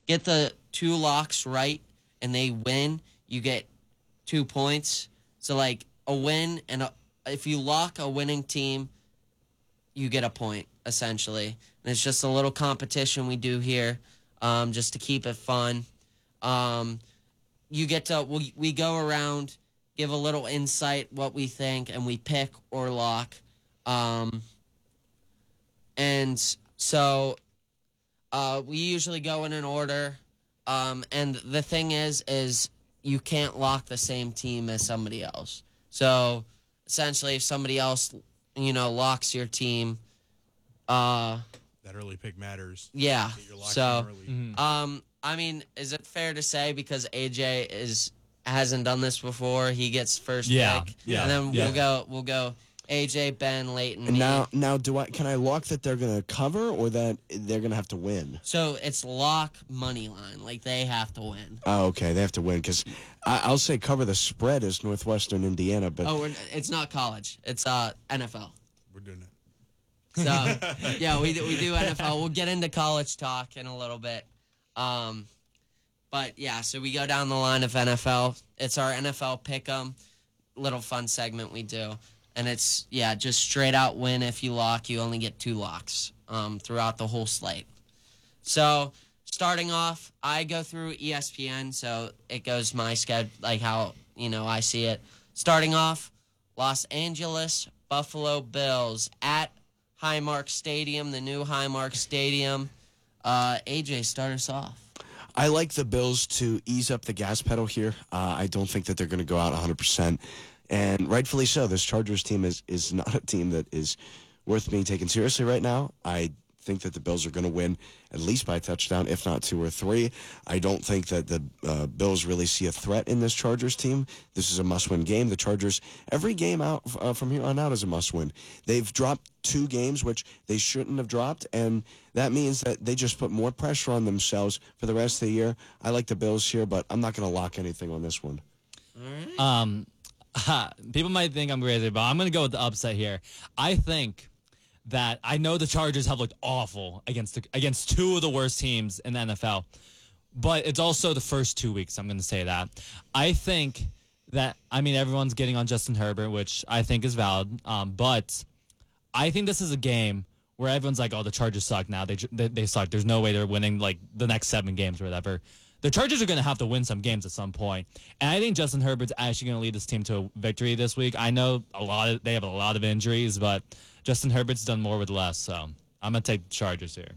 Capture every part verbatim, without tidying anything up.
get the two locks right and they win, you get two points. So like a win and a, if you lock a winning team, you get a point essentially. And it's just a little competition we do here, um, just to keep it fun. Um, you get to we we go around, give a little insight what we think, and we pick or lock. Um, and so uh, we usually go in an order. Um, and the thing is, is you can't lock the same team as somebody else. So essentially, if somebody else, you know, locks your team, uh, that early pick matters. Yeah. So, mm-hmm. um, I mean, is it fair to say because A J is hasn't done this before, he gets first yeah. pick, yeah, and then yeah. we'll go, we'll go. A J, Ben, Leighton, And me. now, now, do I can I lock that they're going to cover or that they're going to have to win? So it's lock money line, like they have to win. Oh, okay, they have to win because I'll say cover the spread is Northwestern Indiana, but Oh, we're, it's not college; it's uh N F L. We're doing it. So yeah, we do, we do N F L. We'll get into college talk in a little bit, um, but yeah, so we go down the line of N F L. It's our N F L pick'em, little fun segment we do. And it's, yeah, just straight out win. If you lock, you only get two locks um, throughout the whole slate. So starting off, I go through E S P N, so it goes my schedule, like how, you know, I see it. Starting off, Los Angeles Buffalo Bills at Highmark Stadium, the new Highmark Stadium. Uh, A J, start us off. I like the Bills to ease up the gas pedal here. Uh, I don't think that they're going to go out one hundred percent. And rightfully so. This Chargers team is, is not a team that is worth being taken seriously right now. I think that the Bills are going to win at least by a touchdown, if not two or three. I don't think that the uh, Bills really see a threat in this Chargers team. This is a must-win game. The Chargers, every game out uh, from here on out is a must-win. They've dropped two games, which they shouldn't have dropped, and that means that they just put more pressure on themselves for the rest of the year. I like the Bills here, but I'm not going to lock anything on this one. All right. Um, people might think I'm crazy, but I'm going to go with the upset here. I think that I know the Chargers have looked awful against the, against two of the worst teams in the N F L, but it's also the first two weeks. I'm going to say that. I think that, I mean, everyone's getting on Justin Herbert, which I think is valid, um, but I think this is a game where everyone's like, oh, the Chargers suck now. They, they, they suck. There's no way they're winning like the next seven games or whatever. The Chargers are going to have to win some games at some point, and I think Justin Herbert's actually going to lead this team to a victory this week. I know a lot of they have a lot of injuries, but Justin Herbert's done more with less, so I'm going to take the Chargers here.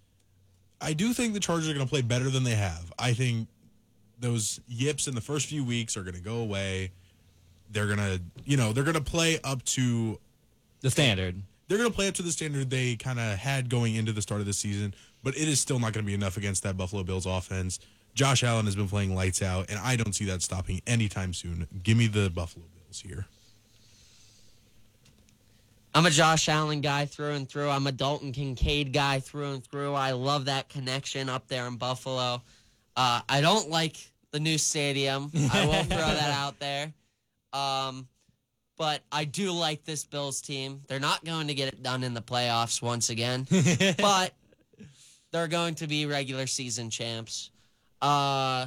I do think the Chargers are going to play better than they have. I think those yips in the first few weeks are going to go away. They're going to, you know, they're going to play up to the standard. They're going to play up to the standard they kind of had going into the start of the season, but it is still not going to be enough against that Buffalo Bills offense. Josh Allen has been playing lights out, and I don't see that stopping anytime soon. Give me the Buffalo Bills here. I'm a Josh Allen guy through and through. I'm a Dalton Kincaid guy through and through. I love that connection up there in Buffalo. Uh, I don't like the new stadium. I will throw that out there. Um, but I do like this Bills team. They're not going to get it done in the playoffs once again, but they're going to be regular season champs. Uh,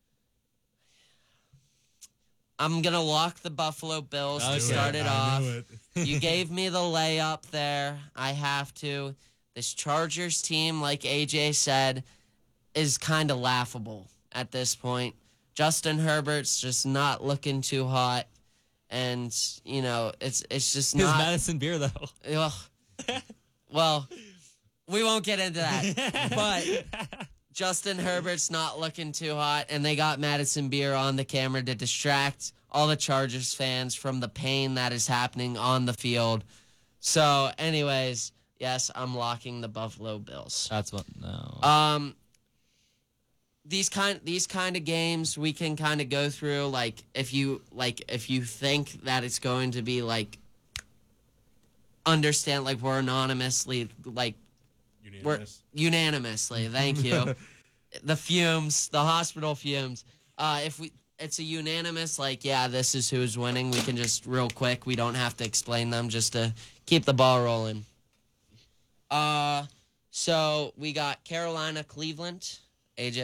I'm going to lock the Buffalo Bills I to start it, it off. It. You gave me the layup there. I have to. This Chargers team, like A J said, is kind of laughable at this point. Justin Herbert's just not looking too hot. And, you know, it's it's just His not... Madison beer, though. Ugh. Well, we won't get into that. But... Justin Herbert's not looking too hot, and they got Madison Beer on the camera to distract all the Chargers fans from the pain that is happening on the field. So, anyways, yes, I'm locking the Buffalo Bills. That's what, no. Um, these kind these kind of games we can kind of go through. Like if you like if you think that it's going to be like understand like we're anonymously like. Unanimous. We're unanimously, thank you. The fumes, the hospital fumes. Uh, if we, it's a unanimous, like, yeah, this is who's winning. We can just real quick. We don't have to explain them, just to keep the ball rolling. Uh, so we got Carolina, Cleveland. A J.